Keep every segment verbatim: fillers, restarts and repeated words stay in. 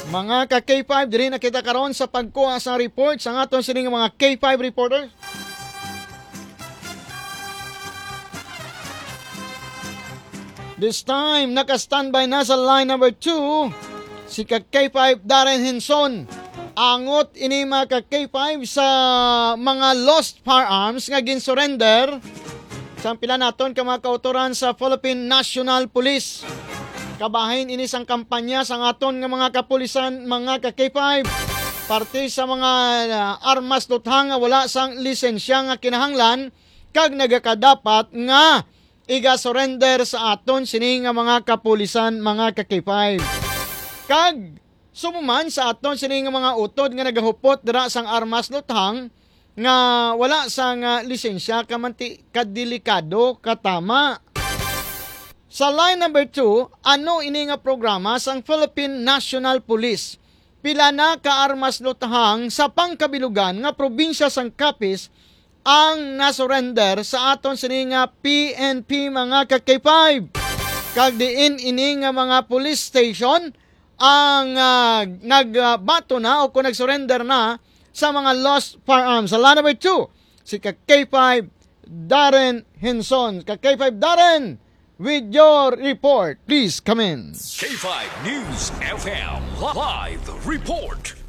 Mga ka K five, diri na kita karon sa pagkuha sa report sa aton sining mga K five reporters. This time, naka-standby na sa line number two, si ka K five Darren Henson. Angot ini mga ka K five sa mga lost firearms nga gin-surrender sa pila naton ka mga kautoran sa Philippine National Police. Kabahin ini sang kampanya sa aton nga mga kapulisan, mga ka K five. Parte sa mga uh, armas luthang nga wala sang lisensya nga kinahanglan kag nagakadapat nga iga-surrender sa aton sini nga mga kapulisan, mga ka K five. Kag sumuman sa aton sini nga mga utod nga nagahupot dira sang armas luthang nga wala sang uh, lisensya kamanti kadelikado katama. Sa line number two, ano ini nga programa sang Philippine National Police? Pila na ka armas luthang sa pangkabilugan nga probinsya sang Capiz ang nasurrender sa aton sini nga P N P, mga ka K five. Kag diin ini nga mga police station ang uh, nagbato na o kung nagsurrender na sa mga lost firearms. Sa line number two, si ka K five Darren Henson. Ka K five Darren, with your report, please come in. K five News F M Live Report.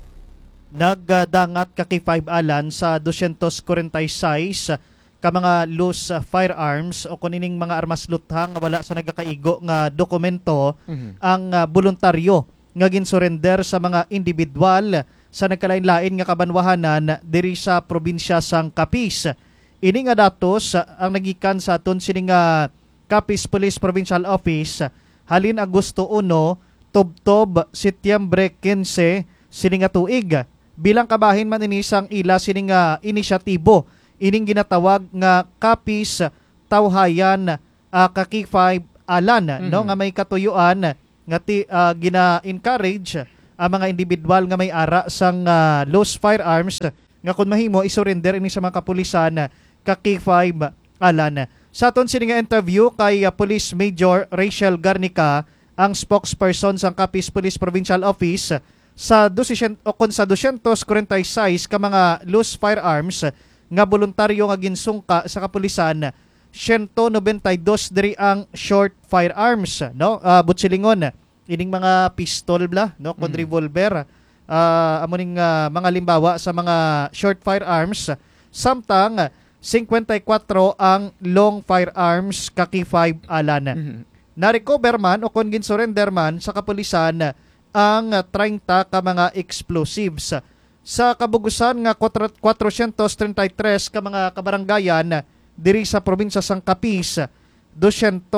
Nagdangat ka K five Alan sa two forty-six ka mga loose firearms o kunining mga armas luthang wala sa nagakaigo nga dokumento mm-hmm. ang uh, voluntaryo nga gin-surrender sa mga individual sa nagkalain-lain nga kabanwahanan diri sa probinsya sang Capiz. Ini nga datos uh, ang nagikan sa aton sining nga Capiz Police Provincial Office halin Agosto one tubtob Setyembre quince sining nga tuig. Bilang kabahin man ini sang ila sining nga inisyatibo ining ginatawag nga Capiz Tawhayan uh, ka K five Alan mm-hmm. no nga may katuyuan nga ti, uh, gina-encourage ang mga individual nga may ara sang uh, loose firearms nga kun mahimo isurrender ini sa mga kapulisan ka K five Alan. Sa aton sini nga interview kay uh, Police Major Rachel Garnica, ang spokesperson sang Capiz Police Provincial Office, sa dosisyen o kon sa two forty-six ka mga loose firearms nga voluntaryo nga ginsungka sa kapulisan, one ninety-two diri ang short firearms, no? Uh, butsilingon ining mga pistol bla, no, kon mm. revolver, uh, amo ning uh, mga limbawa sa mga short firearms, samtang fifty-four ang long firearms ka K five Alan. Mm-hmm. Na-recover man o kon gin-surrender man sa kapulisan ang thirty ka mga explosives. Sa kabugusan nga four thirty-three ka mga kabaranggayan diri sa probinsya sang Capiz, two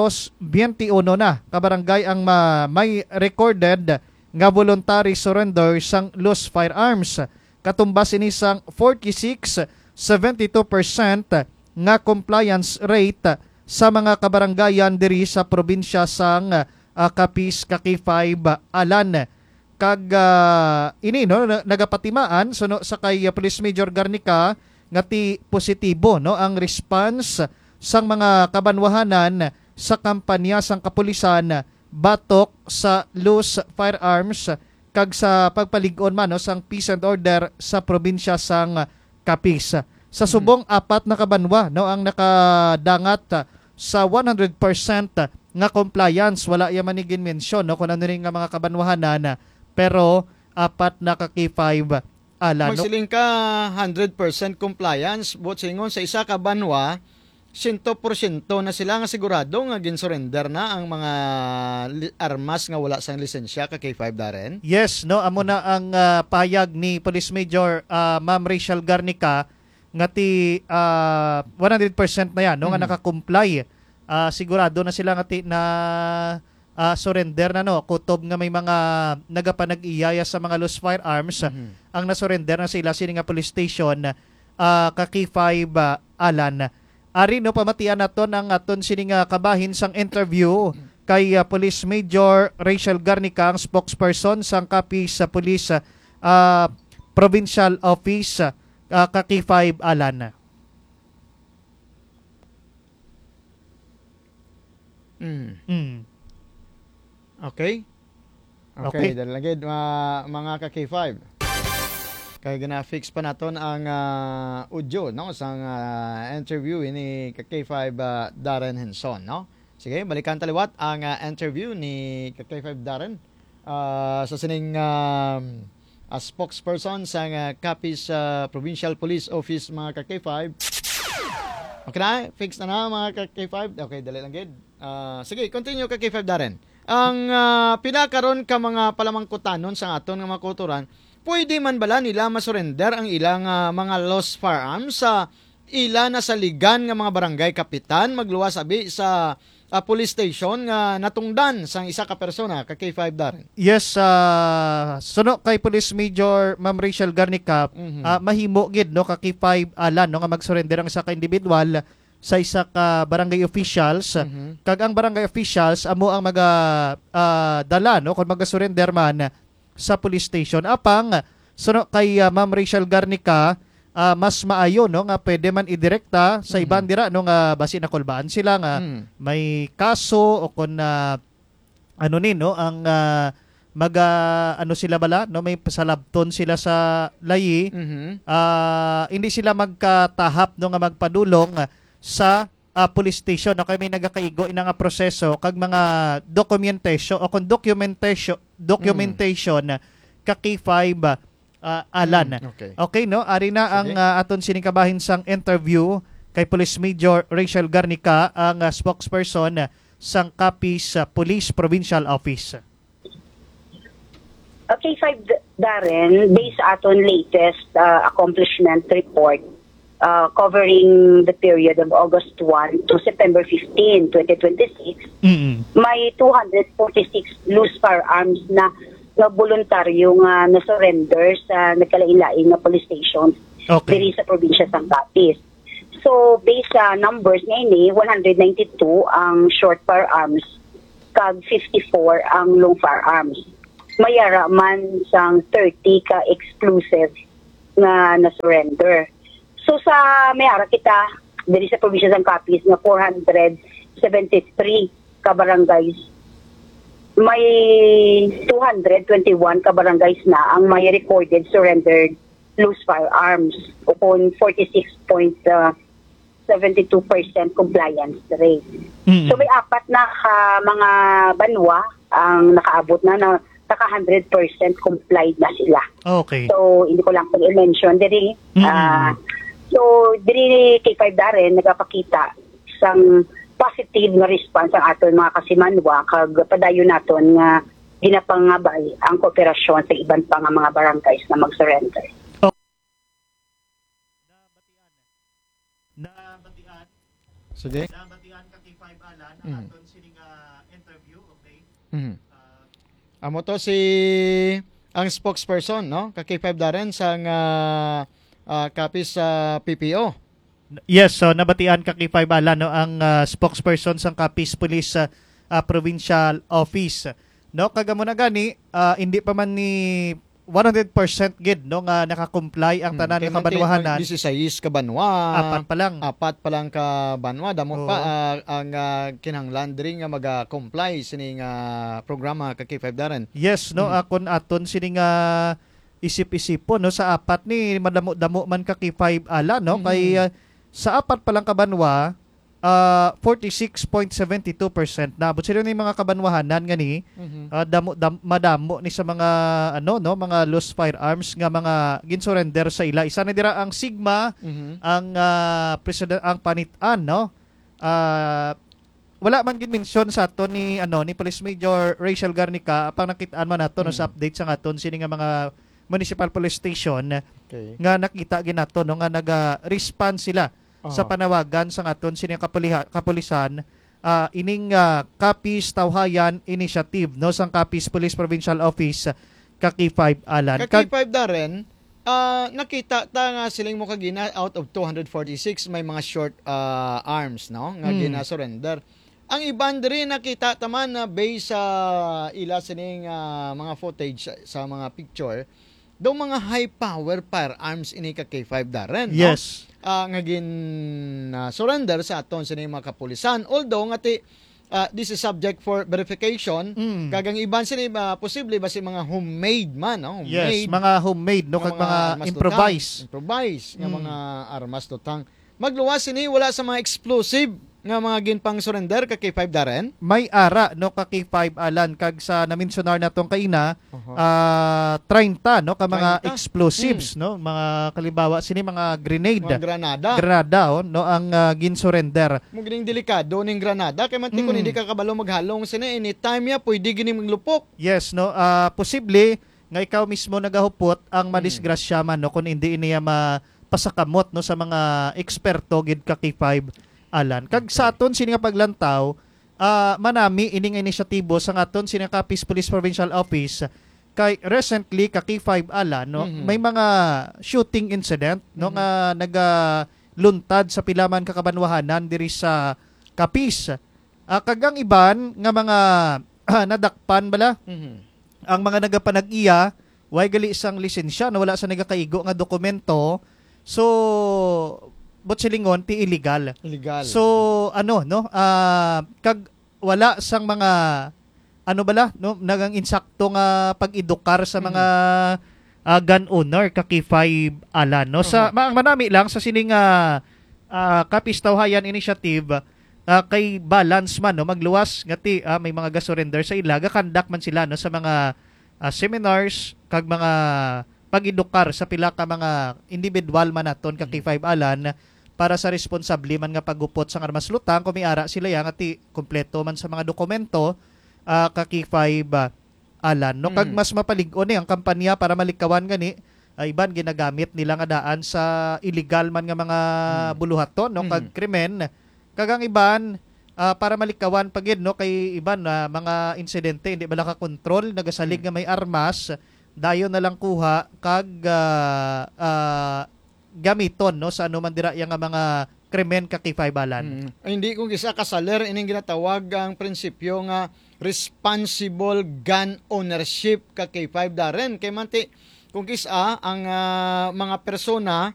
twenty-one na kabarangay ang ma- may recorded nga voluntary surrender sang loose firearms. Katumbas ini sang forty-six point seven two percent nga compliance rate sa mga kabaranggayan diri sa probinsya sang uh, Capiz ka K five Alan. Kag uh, ini no nagapatimaan so no, sa kay uh, Police Major Garnica nga ti positibo no ang response sang mga kabanwahanan sa kampanya sang kapulisan batok sa loose firearms kag sa pagpalig-on man no sang peace and order sa probinsya sang Capiz. Sa subong mm-hmm. apat na kabanwa no ang nakadangat sa one hundred percent nga compliance, wala yaman ni gin-mention no kung ano rin nga mga kabanwahanan, pero apat na ka K five Alan. Magsiling ka one hundred percent compliance, but singon sa isa ka banwa one hundred percent na sila nga sigurado nga gin-surrender na ang mga li- armas nga wala sang lisensya ka K five Darren. Yes, no, amo na ang uh, payag ni Police Major uh, Ma'am Rachel Garnica nga ti uh, one hundred percent na yan no, mm-hmm. nga naka-comply. Uh, sigurado na sila nga ti na uh, surrender na no, kutob nga may mga nagapanag-iyaya sa mga loose firearms, mm-hmm. ang na-surrender na sila sini nga police station uh, ka K five uh, Alan. Ari no pamatian naton ang aton sini nga kabahin sang interview kay uh, Police Major Rachel Garnica, ang spokesperson sang Capiz sa Police uh, Provincial Office uh, ka K five Alan. Mm. Mm. Okay. Okay, Okay. dahil lagi uh, mga ka-K five. Kaya gina-fix pa naton ang uh, audio no sa uh, interview ni ka-K five uh, Darren Henson, no. Sige, balikan taliwat ang uh, interview ni ka-K five Darren uh, sa sining uh, a spokesperson sa uh, Capiz uh, Provincial Police Office mga ka-K five. Okay na, fix na na mga ka-K five. Okay, dali lang gid. Uh, sige, continue ka-K five Darren. Ang uh, pinakaron ka mga palamangkutanon sa aton nga mga kulturan, pwede man bala nila masurrender ang ilang uh, mga lost firearms sa ila na sa ligan nga mga barangay kapitan magluwas abi sa uh, police station nga natungdan sang isa ka persona ka K five Darren. Yes, uh, suno kay Police Major Ma'am Rachel Garnica, Mhm. ah, mahimo gid no ka K five alan no nga mag-surrender ang isa ka individual sa isa ka barangay officials. Mhm. Kag ang barangay officials amo ang maga ah, dala no kung maga-surrender man sa police station. Apang suno kay uh, Ma'am Rachel Garnica, ah, mas maayo no nga pwede man idirekta sa Mhm. iban dira no nga basi nakulbaan sila nga Mm. may kaso o kun na ano ni no ang ah, maga ano sila bala no may pasalabton sila sa layi. Mhm. Ah, hindi sila magkatahap no nga magpadulong sa ah, police station no kay may nagakaigo ina nga proseso kag mga documentation o kung documentation documentation ka K five ah, alan. Okay. Okay no, ari na ang Sige. ah, aton sinikabahin sang interview kay Police Major Rachel Garnica, ang ah, spokesperson sang Capiz ah, Police Provincial Office. Okay, five Darren, based aton latest uh, accomplishment report uh, covering the period of August first to September fifteenth, twenty twenty-six, Mm. may two hundred forty-six loose firearms na na voluntaryo nga na-surrender sa nagkalain-lain na police stations Okay. diri sa probinsya sang Capiz. So, based sa numbers ngayon, one hundred ninety-two ang short firearms, kag fifty-four ang long firearms. Mayara man sang thirty ka exclusive nga na-surrender. So, sa mayara kita, diri sa probinsya sang Capiz, na four hundred seventy-three ka barangays, may two hundred twenty-one ka barangays na ang may recorded surrendered loose firearms upon forty-six point seven two percent compliance rate. Mm. So may apat na ka mga banwa ang nakaabot na na naka one hundred percent complied na sila. Okay. So hindi ko lang pag i-mention diri. Mm. Ah, so diri K five Darren nagapakita sang positive nga response ang aton mga kasimanwa kag padayon naton nga ginapangabay ang kooperasyon sa iban pa nga mga barangays na mag-surrender. Nabatian, Sige. nabatian ka K five alan Mm. ang aton sining ah, interview, okay? Mhm. Ah, Amo to si ang spokesperson no ka K five Darren sa uh, uh, Capiz sa P P O. Yes, so nabatian ka K five alan no ang ah, spokesperson sang Capiz Police ah, ah, Provincial Office. No kagamo na gani, ah, hindi pa man ni one hundred percent gid no nga naka-comply ang tanan nga kabanwahanan. Disisayis ka banwa. Apat pa lang. Apat pa lang ka banwa damo Oo. pa ah, ang uh, kinahanglan diri nga maga-comply sining ah, programa ka K five Darren. Yes, no, akon aton sining ah, isip-isipon no sa apat ni madamo-damo man ka K five ala no Mhm. kay ah, sa apat pa lang kabanwa ah, forty-six point seven two percent na abot sila ni mga kabanwahanan nga ni Mhm. ah, damo dam, madamo ni sa mga ano no mga lost firearms nga mga ginsurrender sa ila. Isa na dira ang Sigma, Mhm. ang ah, president ang panitan no. Ah, wala man gid mention sa aton ni ano ni Police Major Rachel Garnica apang nakitaan man nato no sa update sa aton sini nga mga municipal police station Okay. nga nakita gid nato no nga naga-respond sila sa Aha. panawagan sa aton sini nga kapuliha- kapulisan ah, ining ah, Capiz Tawhayan Initiative no sang Capiz Police Provincial Office ka K five alan. Ka K five Darren, ah, nakita ta nga siling mo kagina out of two hundred forty-six may mga short ah, arms no nga Hmm. gina-surrender. Ang iban diri nakita taman na based sa ila sining ah, mga footage sa, sa mga picture daw mga high power firearms ini ka K five Darren no? Yes. Ah, nga gin ah, surrender sa aton sining mga kapulisan, although nga ti uh, this is subject for verification. Mm. Kagang iban sini uh, posible ba si mga homemade man, no? Yes, Homemade. mga homemade no nga kag mga armas improvise. Lutang, improvise nga Mm. mga armas lutang. Magluwas sini wala sa mga explosive nga mga ginpang surrender ka K five Darren. May ara no ka K five alan kag sa naminsonar natong kaina Uh-huh. ah thirty no ka mga thirty? explosives no mga kalimbawa sini mga grenade. Mga granada. Granada oh, no ang uh, gin-surrender. Mo gining delikado ning granada kay man ti kun Mm. hindi ka kabalo maghalong sini anytime ya pwede gini maglupok. Yes no ah posible nga ikaw mismo nagahupot ang madisgrasya man no kung hindi iniya mapasakamot no sa mga eksperto gid ka K five alan. Kag sa aton sini nga paglantaw ah manami ining inisyatibo sa aton sini nga Capiz Police Provincial Office kay recently ka K five alan no Mhm. may mga shooting incident no Mhm. nga naga luntad sa pilaman kakabanwahanan diri sa Capiz. Ah kagang iban nga mga nadakpan bala Mhm. ang mga nagapanag-iya way gali isang lisensya na wala sa nagakaigo nga dokumento. So botselingon ti illegal. Illegal. So ano no ah kag wala sang mga ano bala no nagang insakto nga pag-edukar sa mga ah, gun owner ka K five alan no sa Uh-huh. ma- manami lang sa sining uh, Capiz Tawhayan Initiative ah, kay balance man no magluwas ngati ah, may mga gasurrender sa ila gakandak man sila no sa mga ah, seminars kag mga pag-edukar sa pila ka mga individual man naton ka K five alan para sa responsable man nga pagupot sang armas lutang kung may ara sila yang ati kompleto man sa mga dokumento ah, ka K five ah, alan no kag Mm. mas mapalig-on ni ang kampanya para malikawan gani ah, iban ginagamit nila nga daan sa illegal man nga mga buluhaton no kag Mm. krimen kagang iban ah, para malikawan pagid no kay iban na mga insidente hindi bala ka kontrol nagasalig nga may armas dayon na lang kuha kag ah, ah, gamiton no sa ano man dira yang nga mga krimen ka K five alan. Mm. Ay, hindi kung isa kasaler ining ginatawag ang prinsipyo nga responsible gun ownership ka K five Darren kay manti kung kisa ang ah, mga persona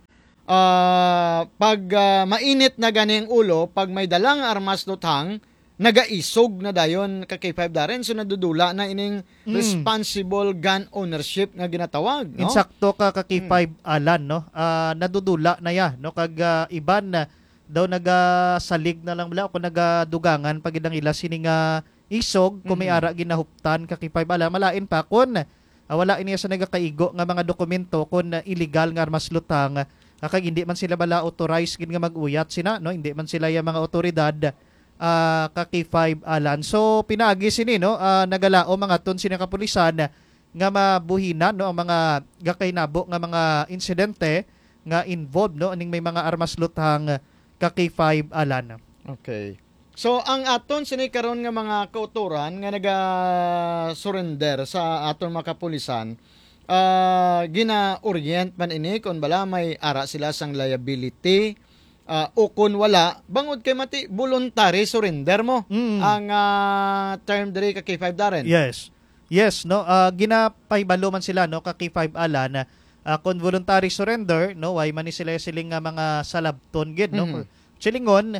ah, pag ah, mainit na ganing ulo pag may dalang armas lutang nagaisog na dayon ka K five Darren so nadudula na ining Mm. responsible gun ownership nga ginatawag no. Insakto ka ka K five alan no. Ah, nadudula na ya no kag ah, iban na daw nagasalig na lang bala o kung nagadugangan pag idang ila sini nga isog kung may Mhm. ara ginahuptan ka K five alan malain pa kun ah, wala iniya sa nagakaigo nga mga dokumento kun ah, illegal nga armas lutang ah, kag hindi man sila bala authorized gid nga mag-uyat sina no hindi man sila yung mga otoridad ah, ka K five alan. So pinaagi sini no ah, nagalao mga ton sini kapulisan nga mabuhinan no ang mga gakainabo nga mga insidente nga involved no aning may mga armas lutang ka K five alan. Okay. So ang aton sini karon nga mga kauturan nga naga-surrender sa aton mga kapulisan ah gina-orient man ini kung bala may ara sila sang liability ah, o kung wala bangod kay mati voluntary surrender mo Mm. ang ah, term diri ka K five Darren. Yes. Yes no ah, ginapahibalo man sila no ka K five alan uh, kung voluntary surrender no way man ni sila siling nga mga salabton gid no. Mhm. Silingon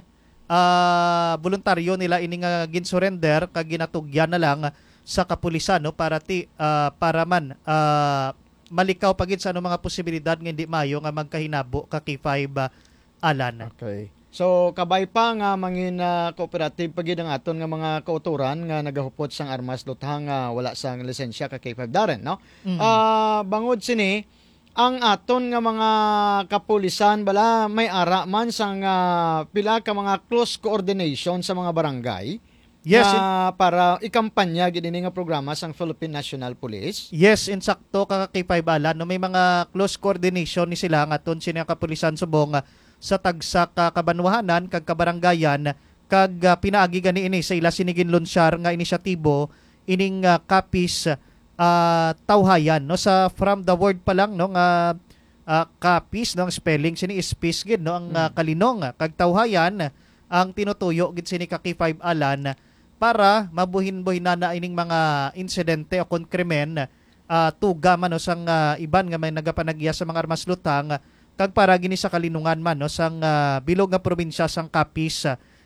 ah voluntaryo nila ini nga gin-surrender kag ginatugyan na lang sa kapulisan no para ti ah, para man ah, malikaw pagid sa ano mga posibilidad nga hindi mayo nga magkahinabo ka K five ah, alan. Okay. So kabay pa nga mangin uh, cooperative pagid ang aton nga mga kauturan nga nagahupot sang armas lutang nga wala sang lisensya ka K five Darren no. Mhm. Ah bangod sini ang aton nga mga kapulisan bala may ara man sang ah, pila ka mga close coordination sa mga barangay. Yes, nga para ikampanya gid ini nga programa sang Philippine National Police. Yes, insakto ka K five alan no may mga close coordination ni sila nga ton sini ang kapulisan subong ah, sa tagsa ka kabanwahanan kag kabarangayan kag ah, pinaagi gani ini sa ila sinigin lunsyar nga inisyatibo ining uh, Capiz ah, Tawhayan no sa from the word pa lang no nga uh, Capiz no ang spelling sini is peace gid no ang ah, kalinong kag Tawhayan ang tinutuyo gid sini ka K five alan para mabuhin-buhinan na ining mga insidente o kon krimen ah, tuga man no sang ah, iban nga may nagapanagya sa mga armas lutang kag para gini sa kalinungan man no sang ah, bilog nga probinsya sang Capiz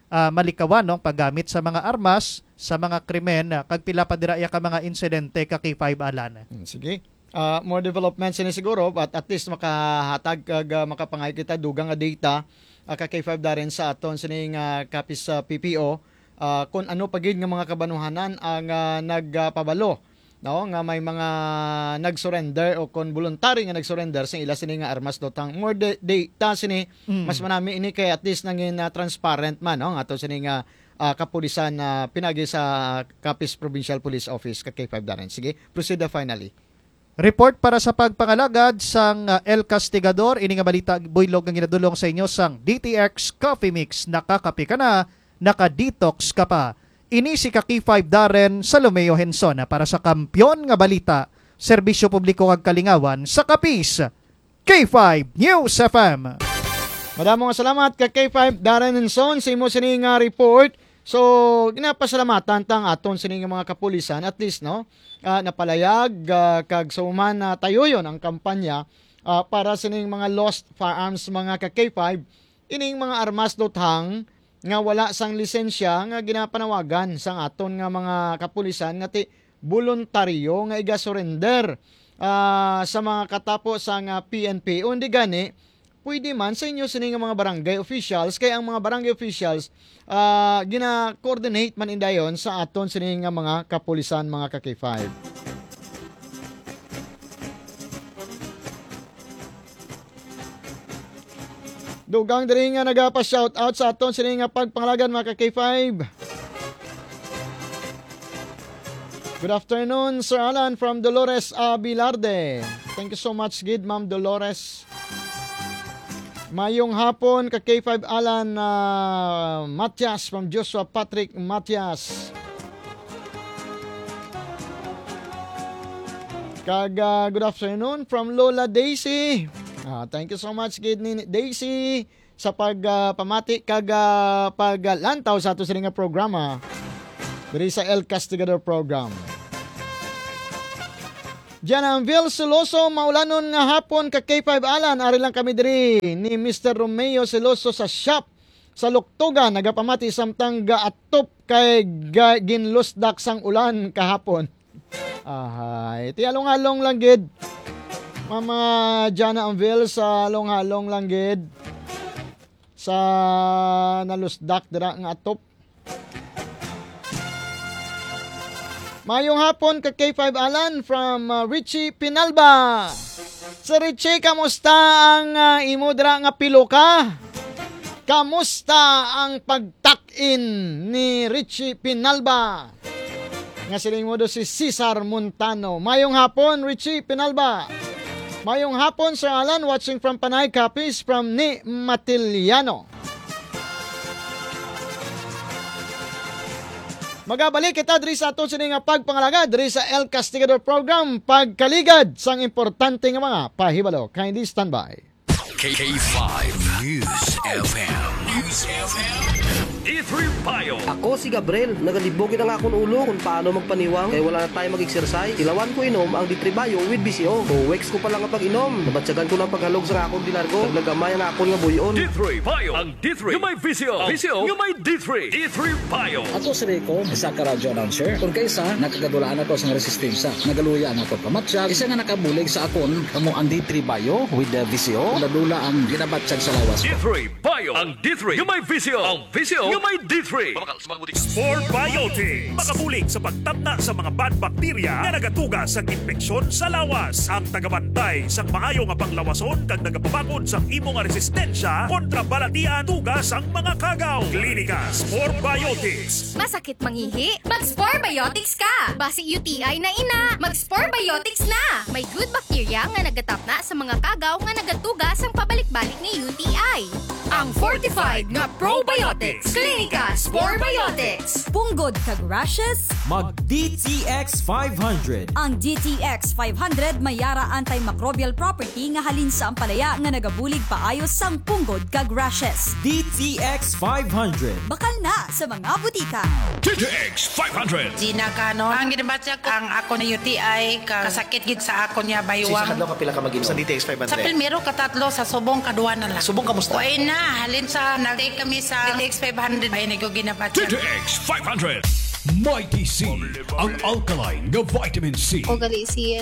ah, malikawan no paggamit sa mga armas sa mga krimen ah, kag pila pa dira iya ka mga insidente ka K five alan. Hmm, sige. Uh, more developments ini siguro but at least makahatag kag uh, makapangay kita dugang nga data uh, ka K five darin sa aton sining uh, kapis sa P P O uh, kung ano pagid nga mga kabanuhanan ang uh, nagpabalo no nga may mga nag-surrender o kung voluntary nga nag-surrender sa ila sini nga armas dotang more de- data sini Mm. mas manami ini kay at least nangin uh, transparent man no ato sini nga uh, kapulisan na uh, pinagi sa Capiz Provincial Police Office ka K five darin. Sige, proceed na finally. Report para sa pagpangalagad sang uh, El Castigador, ini nga balita buylog nga ginadulong sa inyo sang D T X Coffee Mix. Nakakapi ka na, naka-detox ka pa. Ini si ka K five Darren Salomeo Henson para sa kampyon nga balita, serbisyo publiko kag kalingawan sa Capiz. K five News F M. Madamong salamat ka K five Darren Henson sa imo sini nga report. So, ginapasalamatan tang aton sini nga mga kapulisan at least no uh, napalayag uh, kag suman na uh, tayoyon ang kampanya uh, para sining mga lost firearms mga ka K five ining mga armas dothang nga wala sang lisensya nga ginapanawagan sang aton nga mga kapulisan nga ti voluntaryo nga iga-surrender uh, sa mga katapo sang uh, P N P. Undi gani pwede man sa inyo sining nga mga barangay officials kay ang mga barangay officials uh, gina-coordinate man indayon sa aton sining nga mga kapulisan mga ka K five. Dugang diri nga nagapa-shoutout sa aton sining nga pagpangalagan mga ka K five. Good afternoon, Sir Alan from Dolores Abilarde. Thank you so much, Gid, Ma'am Dolores. Mayong hapon ka K five Alan uh, Matias from Joshua Patrick Matias. Kag uh, good afternoon from Lola Daisy. Ah, thank you so much Gid ni Daisy sa pag uh, pamati kag uh, paglantaw sa ato sining nga programa diri sa El Castigador program. Diyan ang Vil Celoso, maulanon nga hapon ka K five Alan. Ari lang kami diri ni Mister Romeo Celoso sa shop sa Luktugan. Nagapamati samtang gaatop kay ga, ginlusdak sang ulan kahapon. Ahay, ti along-along lang gid. Mama Jana ang Vil sa along-along lang gid. Sa nalusdak dira nga atop. Mayong hapon ka K five Alan from uh, Richie Pinalba. Sa Richie, kamusta ang uh, imo dira nga piloka? Kamusta ang pagtak-in ni Richie Pinalba? Nga siling mo do si Cesar Montano. Mayong hapon Richie Pinalba. Mayong hapon Sir Alan, watching from Panay Capiz from ni Matiliano. Magabalik kita diri sa aton sini nga pagpangalaga diri sa El Castigador program pagkaligad sang importante nga mga pahibalo. Kindly stand by. K five News F M. News F M. E three Bio. Ako si Gabriel, nagalibogin ang akong ulo kung paano magpaniwang kaya wala na tayo mag-exercise. Ilawan ko inom ang D three Bio with B C O. O weeks ko pa lang ang pag-inom. Nabatsagan ko ng paghalog sa akong dilargo. Naglagamay ang akong nga buyon. D three Bio. Ang D three. Yung may V C O. V C O. Yung may D three. D three Bio. Ako si Rico, isa ka radyo announcer. Kung kaysa, nakagadulaan ako sa resistensya. Nagaluya ang ako pamatsyag. Isa nga nakabulig sa akon, kamo ang D three Bio with the V C O. Ladula ang ginabatsyag sa lawas. D three Bio. Ang D three. Yung may V C O. Ang V C O. Yung may D three. Sport Biotic. Makabulig sa pagtabna sa mga bad bakterya na nagatuga sa infeksyon sa lawas. Ang tagabantay sa maayo nga panglawason kag nagapabakod sa imong nga resistensya kontra balatian tugas ang mga kagaw. Klinika Sport Biotics. Masakit mangihi? Mag-Spore Biotics ka! Basi U T I na ina, mag-Spore Biotics na! May good bacteria nga nagatapna sa mga kagaw nga nagatuga sang pabalik-balik ni U T I. Ang fortified nga probiotics. Klinika Spore Biotics. Punggod kag rashes, mag D T X five hundred. ang D T X five hundred mayara antimicrobial property nga halin sa ampalaya nga nagabulig paayos sang punggod kag rashes. D T X five hundred. Bakal na sa mga butika. D T X five hundred. Gina Canon, ang ginabatsak ang ako na U T I kasakit gid sa ako niya baywang paniwang. Sa kadlaw kapila ka mag-inom? Sa D T X five Sa hundred. Pilmero, katatlo, sa Subong, kaduwa na lang. Subong kamusta? O ay na, halin sa, nag-take kami sa D T X five hundred. Ay, naguginabat. D T X five hundred. Mighty C, ang alkaline nga vitamin C. O gali si